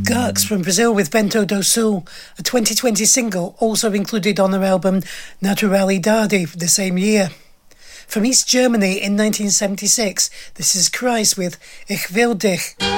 Garx from Brazil with Vento do Sul, a 2020 single also included on their album Naturalidade the same year. From East Germany in 1976, this is Kreis with Ich will dich.